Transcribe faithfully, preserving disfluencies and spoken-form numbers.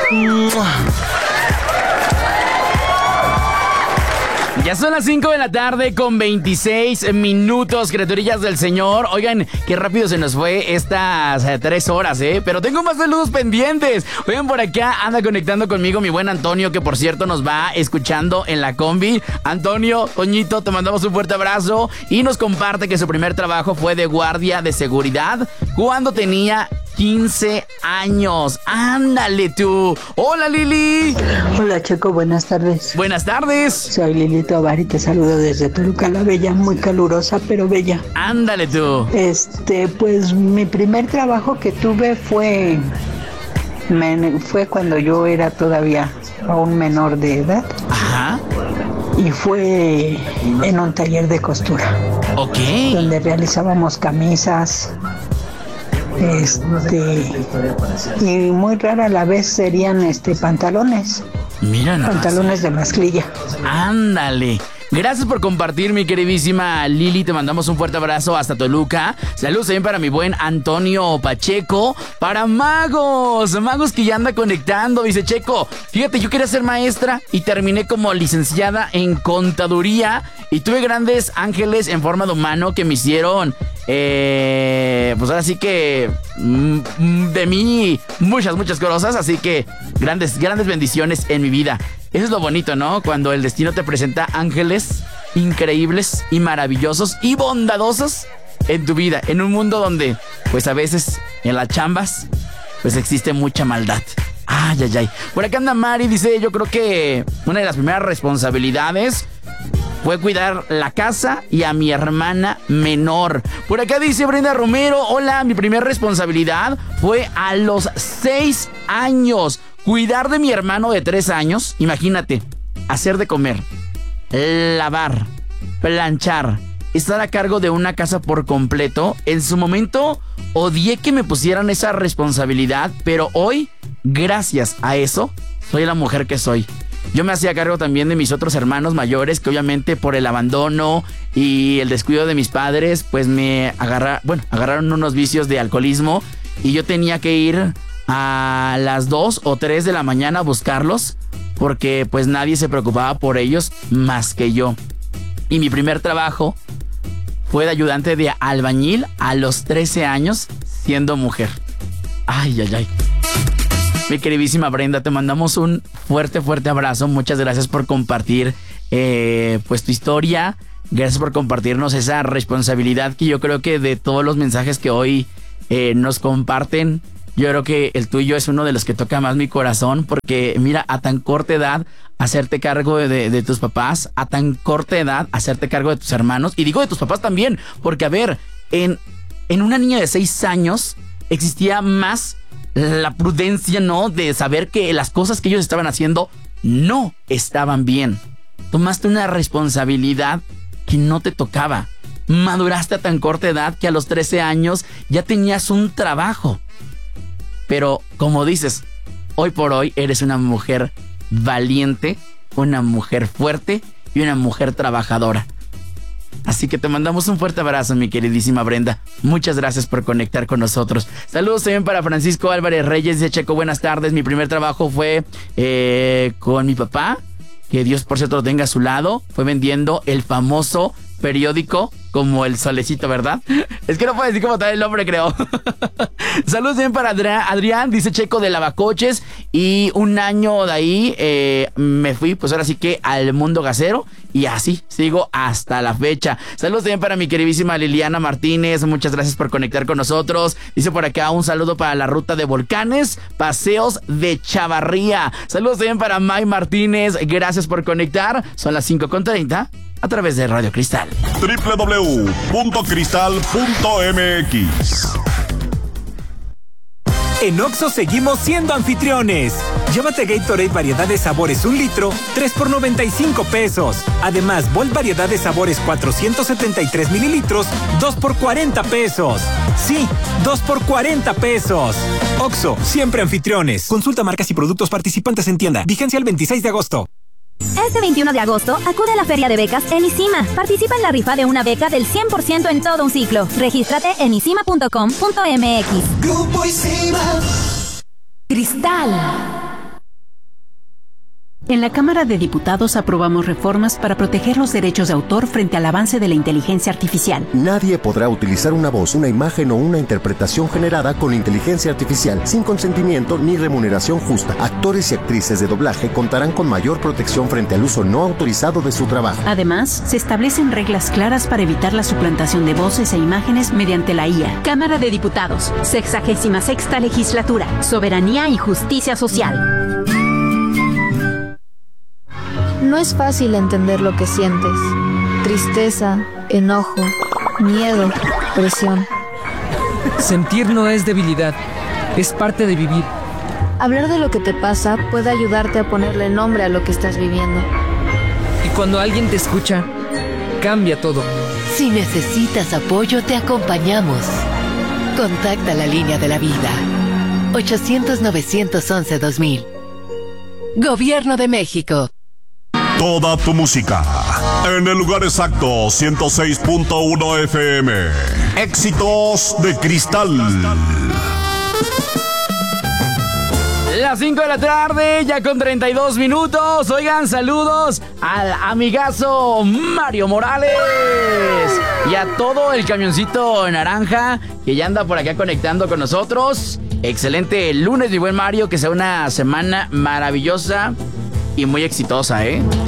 Ya son las cinco de la tarde con veintiséis minutos, criaturillas del Señor. Oigan, qué rápido se nos fue estas eh, tres horas, ¿eh? Pero tengo más saludos pendientes. Oigan, por acá anda conectando conmigo mi buen Antonio, que por cierto nos va escuchando en la combi. Antonio, Toñito, te mandamos un fuerte abrazo. Y nos comparte que su primer trabajo fue de guardia de seguridad cuando tenía quince años. Ándale tú. Hola, Lili. Hola, Checo, buenas tardes. Buenas tardes. Soy Lili Tovar y te saludo desde Toluca la Bella, muy calurosa pero bella. Ándale tú. Este, pues mi primer trabajo que tuve fue me, fue cuando yo era todavía un menor de edad. Ajá. Y fue en un taller de costura. Ok. Donde realizábamos camisas. Este y muy rara a la vez serían este pantalones. Mira nada más. Pantalones de mezclilla. Ándale. Gracias por compartir, mi queridísima Lili. Te mandamos un fuerte abrazo hasta Toluca. Saludos también para mi buen Antonio Pacheco. Para Magos, Magos que ya anda conectando. Dice Checo, fíjate, yo quería ser maestra y terminé como licenciada en contaduría. Y tuve grandes ángeles en forma de humano que me hicieron, eh, pues ahora sí que mm, de mí muchas, muchas cosas. Así que grandes, grandes bendiciones en mi vida. Eso es lo bonito, ¿no? Cuando el destino te presenta ángeles increíbles y maravillosos y bondadosos en tu vida. En un mundo donde, pues a veces, en las chambas, pues existe mucha maldad. Ay, ay, ay. Por acá anda Mari, dice, yo creo que una de las primeras responsabilidades fue cuidar la casa y a mi hermana menor. Por acá dice Brenda Romero, hola, mi primera responsabilidad fue a los seis años. Cuidar de mi hermano de tres años, imagínate, hacer de comer, lavar, planchar, estar a cargo de una casa por completo. En su momento odié que me pusieran esa responsabilidad, pero hoy, gracias a eso, soy la mujer que soy. Yo me hacía cargo también de mis otros hermanos mayores, que obviamente por el abandono y el descuido de mis padres, pues me agarra, bueno, agarraron unos vicios de alcoholismo y yo tenía que ir a las dos o tres de la mañana a buscarlos porque pues nadie se preocupaba por ellos más que yo. Y mi primer trabajo fue de ayudante de albañil a los trece años siendo mujer. Ay, ay, ay. Mi queridísima Brenda, te mandamos un fuerte, fuerte abrazo. Muchas gracias por compartir eh, pues tu historia. Gracias por compartirnos esa responsabilidad que yo creo que de todos los mensajes que hoy eh, nos comparten, yo creo que el tuyo es uno de los que toca más mi corazón, porque mira, a tan corta edad hacerte cargo de, de, de tus papás, a tan corta edad hacerte cargo de tus hermanos, y digo de tus papás también, porque a ver, en, en una niña de seis años existía más la prudencia, ¿no? De saber que las cosas que ellos estaban haciendo no estaban bien. Tomaste una responsabilidad que no te tocaba. Maduraste a tan corta edad que a los trece años ya tenías un trabajo. Pero, como dices, hoy por hoy eres una mujer valiente, una mujer fuerte y una mujer trabajadora. Así que te mandamos un fuerte abrazo, mi queridísima Brenda. Muchas gracias por conectar con nosotros. Saludos también para Francisco Álvarez Reyes. Dice Checo, buenas tardes. Mi primer trabajo fue eh, con mi papá, que Dios por cierto lo tenga a su lado. Fue vendiendo el famoso periódico como El Solecito, ¿verdad? Es que no puedo decir cómo está el nombre, creo. Saludos bien para Adrián, dice Checo de Lavacoches. Y un año de ahí eh, me fui, pues ahora sí que al mundo gasero. Y así sigo hasta la fecha. Saludos también para mi queridísima Liliana Martínez. Muchas gracias por conectar con nosotros. Dice por acá un saludo para la ruta de volcanes, paseos de Chavarría. Saludos también para May Martínez. Gracias por conectar. Son las cinco con treinta a través de Radio Cristal. doble u doble u doble u punto cristal punto m x. En Oxxo seguimos siendo anfitriones. Llévate Gatorade variedad de sabores un litro, tres por noventa y cinco pesos. Además, Volt variedad de sabores cuatrocientos setenta y tres mililitros, dos por cuarenta pesos. Sí, dos por cuarenta pesos. Oxxo, siempre anfitriones. Consulta marcas y productos participantes en tienda. Vigencia el veintiséis de agosto. Este veintiuno de agosto, acude a la Feria de Becas en ISIMA. Participa en la rifa de una beca del cien por ciento en todo un ciclo. Regístrate en isima punto com punto m x. Grupo ISIMA. Cristal. En la Cámara de Diputados aprobamos reformas para proteger los derechos de autor frente al avance de la inteligencia artificial. Nadie podrá utilizar una voz, una imagen o una interpretación generada con inteligencia artificial sin consentimiento ni remuneración justa. Actores y actrices de doblaje contarán con mayor protección frente al uso no autorizado de su trabajo. Además, se establecen reglas claras para evitar la suplantación de voces e imágenes mediante la I A. Cámara de Diputados, sexagésima sexta legislatura, soberanía y justicia social. No es fácil entender lo que sientes. Tristeza, enojo, miedo, presión. Sentir no es debilidad, es parte de vivir. Hablar de lo que te pasa puede ayudarte a ponerle nombre a lo que estás viviendo. Y cuando alguien te escucha, cambia todo. Si necesitas apoyo, te acompañamos. Contacta la línea de la vida. ochocientos, novecientos once, dos mil. Gobierno de México. Toda tu música en el lugar exacto, ciento seis punto uno F M. Éxitos de Cristal. Las cinco de la tarde, ya con treinta y dos minutos. Oigan, saludos al amigazo Mario Morales y a todo el camioncito naranja que ya anda por acá conectando con nosotros. Excelente lunes, mi buen Mario, que sea una semana maravillosa y muy exitosa, ¿eh?